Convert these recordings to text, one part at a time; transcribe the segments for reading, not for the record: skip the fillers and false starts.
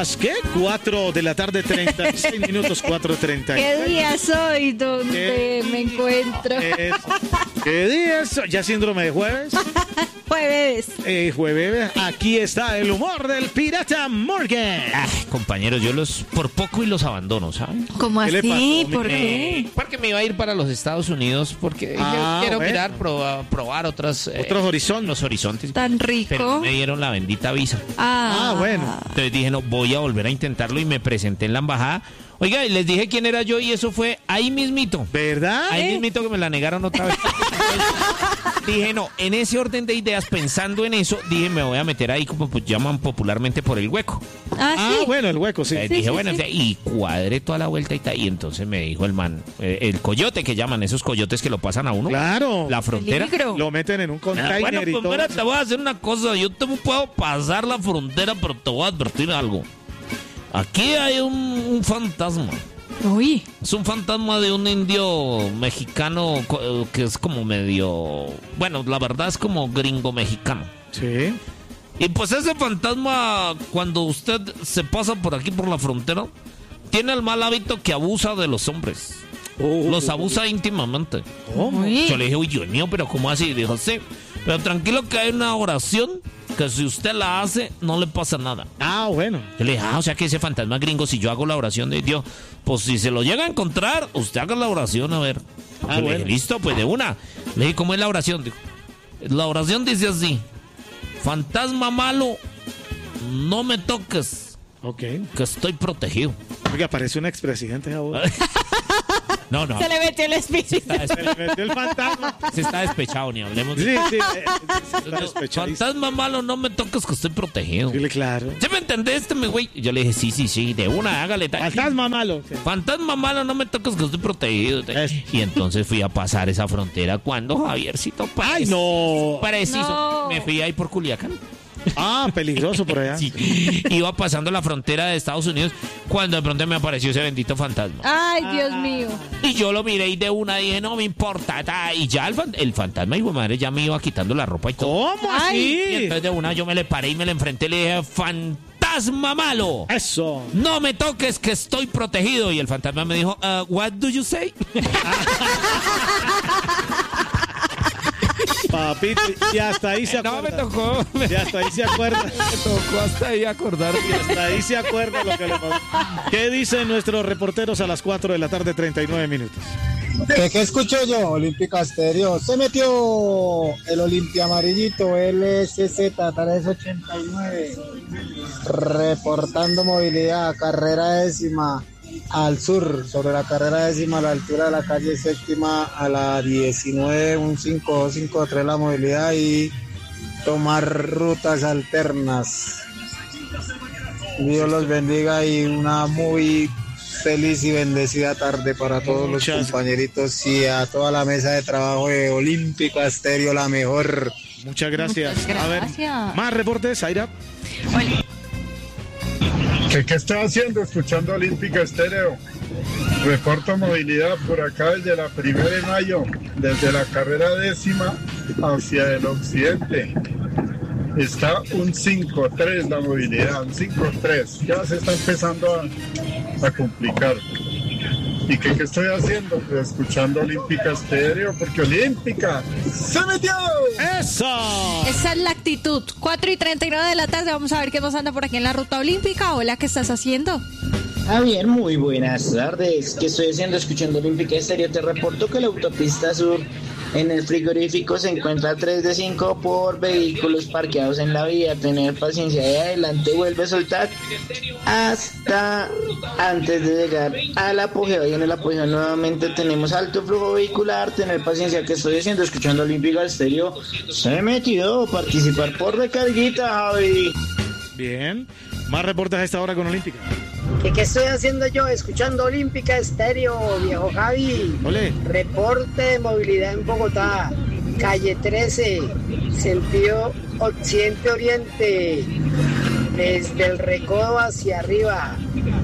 las, ¿qué? 4 de la tarde, 36 minutos, 4:30. ¿Qué día es hoy donde me encuentro? ¿Qué día es hoy? ¿Ya síndrome de jueves? Jueves. Jueves, aquí está el humor del Pirata Morgan. Compañeros, yo por poco y los abandono, ¿saben? ¿Cómo ¿Qué le así? pasó, ¿Por qué? Porque me iba a ir para los Estados Unidos, porque quiero bueno. mirar, probar otros horizontes. los horizontes. Tan rico. Pero me dieron la bendita visa. Bueno. Entonces dije, no, voy a volver a intentarlo y me presenté en la embajada. Oiga, y les dije quién era yo y eso fue ahí mismito. ¿Verdad? Ahí mismito que me la negaron otra vez. Entonces, dije, no, en ese orden de ideas, pensando en eso, dije, me voy a meter ahí como pues, llaman popularmente por el hueco. Sí. Bueno, el hueco, sí. Dije, bueno, y cuadré toda la vuelta y entonces me dijo el man, el coyote que llaman, esos coyotes que lo pasan a uno. Claro. La frontera. Peligro. Lo meten en un container Bueno, y pues todo. mira, te voy a hacer una cosa, yo te puedo pasar la frontera, pero te voy a advertir algo. Aquí hay un fantasma. Uy. Es un fantasma de un indio mexicano que es como medio... Bueno, la verdad es como gringo mexicano. Sí. Y pues ese fantasma, cuando usted se pasa por aquí, por la frontera, tiene el mal hábito que abusa de los hombres. Los abusa íntimamente. ¿Cómo? Uy. Yo le dije, uy, Dios mío, pero ¿cómo así? Y dijo, sí, pero tranquilo que hay una oración que si usted la hace, no le pasa nada. Bueno. Yo le dije, o sea que ese fantasma gringo, si yo hago la oración de Dios, pues si se lo llega a encontrar, usted haga la oración, a ver. Yo le dije, listo, pues de una. Le dije, ¿cómo es la oración? Dijo, la oración dice así, fantasma malo, no me toques, Ok. que estoy protegido. Oiga, parece un expresidente ahora. No, no, Se le metió el espíritu. Se le metió el fantasma. se está despechado, ni hablemos. Sí, está despechadísimo. Fantasma malo, no me toques, que estoy protegido. Sí, claro. ¿Sí me entendiste, mi güey? Yo le dije, sí, de una, hágale. Fantasma malo. Sí. Fantasma malo, no me toques, que estoy protegido. Eso. Y entonces fui a pasar esa frontera cuando, Javiercito, ¡Ay, no! preciso. No. Me fui ahí por Culiacán. Peligroso por allá. Sí. Iba pasando la frontera de Estados Unidos cuando de pronto me apareció ese bendito fantasma. Ay, Dios mío. Y yo lo miré y de una dije, no me importa. Y ya el fantasma, hijo de madre, ya me iba quitando la ropa y todo. ¿Cómo así? Y entonces de una yo me le paré y me le enfrenté y le dije, fantasma malo. Eso. No me toques, que estoy protegido. Y el fantasma me dijo, what do you say? Papito, y hasta ahí se acuerda. No, me tocó. Y hasta ahí se acuerda. Me tocó hasta ahí acordarme. Y hasta ahí se acuerda lo que le pasó. ¿Qué dicen nuestros reporteros a las 4 de la tarde, 39 minutos? ¿Qué escucho yo? Olímpica Estéreo. Se metió el Olimpia Amarillito LSZ 389. Reportando movilidad, carrera décima al sur, sobre la carrera décima a la altura de la calle séptima a la 19, un 5253 la movilidad y tomar rutas alternas. Dios los bendiga y una muy feliz y bendecida tarde para todos los compañeritos y a toda la mesa de trabajo de Olímpica Estéreo, la mejor. Muchas gracias. Muchas A ver, gracias. más reportes, Aira. ¿Qué estoy haciendo? Escuchando Olímpica Estéreo. Reporto movilidad por acá desde la 1 de mayo, desde la carrera décima hacia el occidente. Está un 5-3 la movilidad, un 5-3. Ya se está empezando a complicar. ¿Y qué estoy haciendo? Pues escuchando Olímpica Estéreo, porque Olímpica se metió. ¡Eso! Esa es la actitud. 4:39 de la tarde. Vamos a ver qué nos anda por aquí en la ruta olímpica. Hola, ¿qué estás haciendo? Javier, muy buenas tardes. ¿Qué estoy haciendo? Escuchando Olímpica Estéreo. Te reporto que la autopista sur en el frigorífico se encuentra 3 de 5 por vehículos parqueados en la vía. Tener paciencia, de adelante vuelve a soltar hasta antes de llegar al apogeo. Y en el apogeo nuevamente tenemos alto flujo vehicular. Tener paciencia. ¿Qué estoy haciendo? Escuchando Olímpica Estéreo. Se metió. Participar por recarguita, Javi. Bien. Más reportes a esta hora con Olímpica. ¿Qué estoy haciendo yo? Escuchando Olímpica Estéreo, viejo Javi. Ole. Reporte de movilidad en Bogotá. Calle 13, sentido occidente-oriente. Desde el Recodo hacia arriba.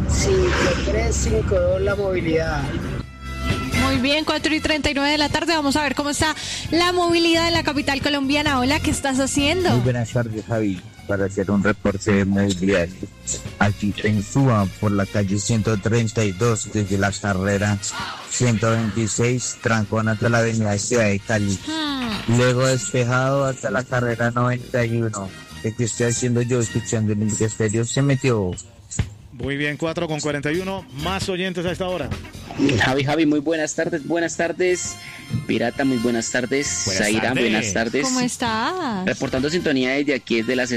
5352 la movilidad. Muy bien, 4:39 de la tarde. Vamos a ver cómo está la movilidad en la capital colombiana. Hola, ¿qué estás haciendo? Muy buenas tardes, Javi, para hacer un reporte de movilidad aquí en Suba, por la calle 132, desde la carrera 126, trancón hasta la avenida Ciudad de Cali. Luego despejado hasta la carrera 91. ¿Qué estoy haciendo yo escuchando el Olímpica Estéreo? Se metió. Muy bien, 4:41, más oyentes a esta hora. Javi, muy buenas tardes. Pirata, muy buenas tardes. Zaira, buenas tardes. ¿Cómo estás? Reportando sintonía desde aquí, es de la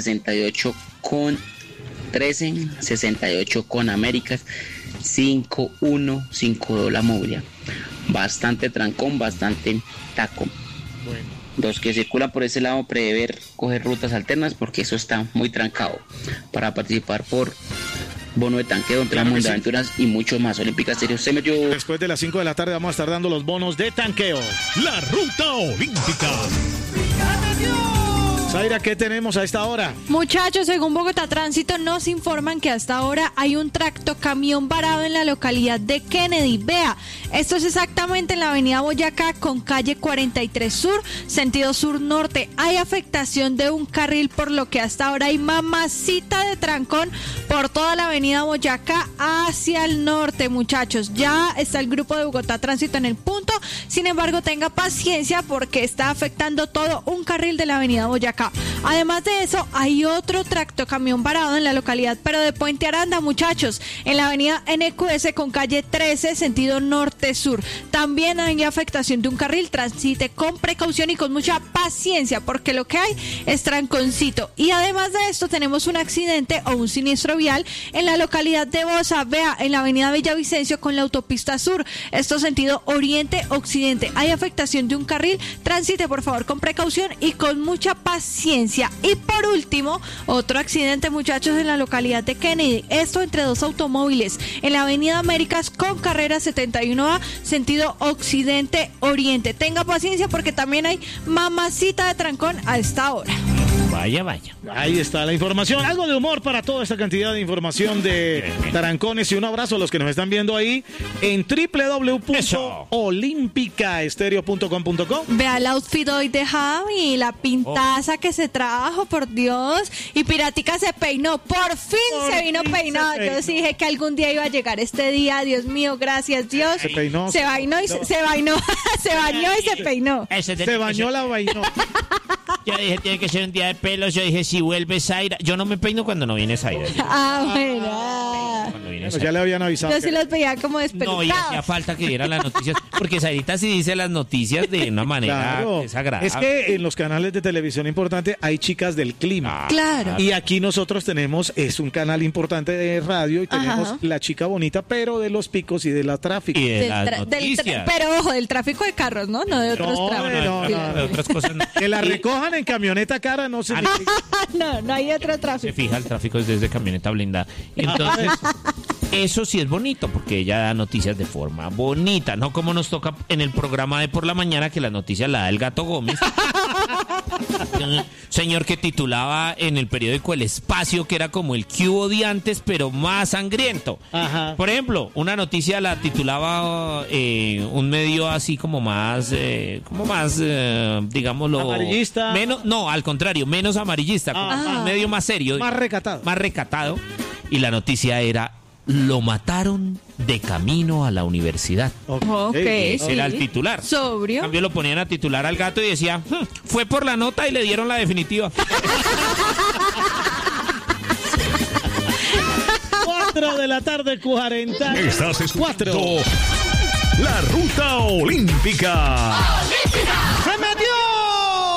68,13, 68 con Américas, 5152 la Movia. Bastante trancón, bastante taco. Bueno. Los que circulan por ese lado, prever coger rutas alternas porque eso está muy trancado. Para participar por bono de tanqueo, entre Claro mundo de sí. aventuras y mucho más. Olímpica Estéreo se metió. Después de las 5 de la tarde vamos a estar dando los bonos de tanqueo. La ruta olímpica. Zaira, ¿qué tenemos a esta hora? Muchachos, según Bogotá Tránsito nos informan que hasta ahora hay un tractocamión varado en la localidad de Kennedy. Vea, esto es exactamente en la avenida Boyacá con calle 43 Sur, sentido sur-norte. Hay afectación de un carril, por lo que hasta ahora hay mamacita de trancón por toda la avenida Boyacá hacia el norte, muchachos. Ya está el grupo de Bogotá Tránsito en el punto, sin embargo tenga paciencia porque está afectando todo un carril de la avenida Boyacá. Además de eso, hay otro tractocamión varado en la localidad, pero de Puente Aranda, muchachos, en la avenida NQS con calle 13, sentido norte-sur. También hay afectación de un carril, transite con precaución y con mucha paciencia, porque lo que hay es tranconcito. Y además de esto, tenemos un accidente o un siniestro vial en la localidad de Bosa, vea, en la avenida Villavicencio con la autopista sur. Esto sentido oriente-occidente. Hay afectación de un carril, transite por favor con precaución y con mucha paciencia. Y por último, otro accidente, muchachos, en la localidad de Kennedy. Esto entre dos automóviles en la avenida Américas con carrera 71A, sentido occidente-oriente. Tenga paciencia porque también hay mamacita de trancón a esta hora. Vaya. Ahí está la información. Algo de humor para toda esta cantidad de información de tarancones. Y un abrazo a los que nos están viendo ahí en www.olimpicaestereo.com.co. Vea el outfit hoy de Javi, la pintaza que se trajo, por Dios. Y Piratica se peinó, por fin se vino peinado. Yo sí dije que algún día iba a llegar este día, Dios mío, gracias Dios. Se peinó. Se bañó y se bañó. Se bañó y se peinó. Se bañó la vainó. Yo dije, tiene que ser un día de pelos. Yo dije, si vuelve Zaira. Yo no me peino cuando no viene Zaira. Bueno. Cuando viene Bueno, Zaira. ya le habían avisado. Yo sí los veía como despelucados. No, y hacía falta que dieran las noticias. Porque Zairita sí dice las noticias de una manera Claro. desagradable. Es que en los canales de televisión importante hay chicas del clima. Claro. Y aquí nosotros tenemos, es un canal importante de radio y tenemos Ajá. la chica bonita, pero de los picos y de la tráfico. Y de Del las tra- del tra- noticias. pero ojo, del tráfico de carros, ¿no? No de otros No, tráficos. no, De otras cosas no. Que la recojan en camioneta cara, no sé. No hay otro Se tráfico. fija el tráfico desde camioneta blindada. Entonces, eso sí es bonito, porque ella da noticias de forma bonita, no como nos toca en el programa de por la mañana, que las noticias la da el Gato Gómez. Un señor que titulaba en el periódico El Espacio, que era como el que hubo de antes, pero más sangriento. Ajá. Por ejemplo, una noticia la titulaba un medio así como más, digámoslo... Amarillista. Menos, no, al contrario, menos amarillista, como Ah. un medio más serio. Más recatado. Más recatado. Y la noticia era, lo mataron de camino a la universidad. Ok, Ese sí. era el titular. En Sobrio. cambio lo ponían a titular al Gato y decía, fue por la nota y le dieron la definitiva. 4 de la tarde, 40. Estás escuchando 4. La ruta olímpica.